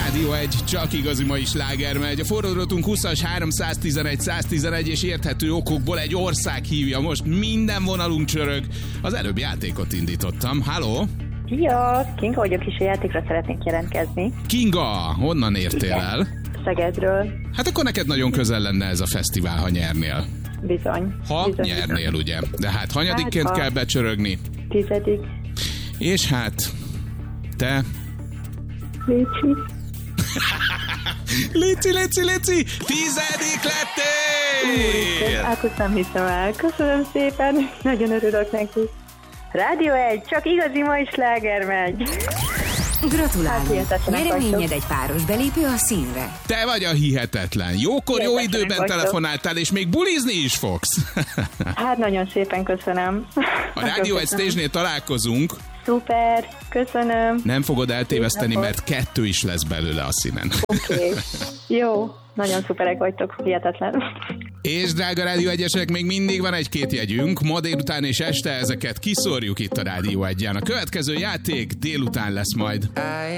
Rádió 1, csak igazi mai sláger megy. A forródrotunk 20-as 311 111 és érthető okokból egy ország hívja most. Minden vonalunk csörög. Az előbb játékot indítottam. Halló? Szia! Kinga vagyok, és a játékra szeretnék jelentkezni. Kinga, honnan értél el? Szegedről. Hát akkor neked nagyon közel lenne ez a fesztivál, ha nyernél. Bizony. Nyernél, ugye? De hát hanyadikként kell becsörögni? 10. És hát, te... Léci! 10. lettél! Hát azt nem hiszem el. Köszönöm szépen, nagyon örülök neki. Rádió 1, csak igazi mai sláger megy. Gratulálunk! Nyereményed egy páros belépő a színre. Te vagy a hihetetlen. Jókor, jó időben telefonáltál, és még bulizni is fogsz. Hát nagyon szépen köszönöm. A Rádió 1 Stage-nél találkozunk. Szuper, köszönöm. Nem fogod eltéveszteni, mert 2 is lesz belőle a színen. Oké. Jó, nagyon szuperek vagytok, hihetetlen. És drága Rádió 1-esek, még mindig van 1-2 jegyünk. Ma délután és este ezeket kiszórjuk itt a Rádió 1-ján. A következő játék délután lesz majd.